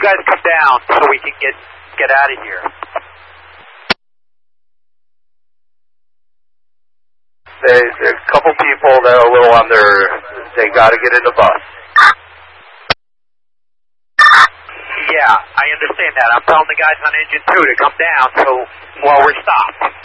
guys come down so we can get out of here. There's a couple people that are a little under. They got to get in the bus. Yeah, I understand that. I'm telling the guys on engine 2 to come down so while we're stopped.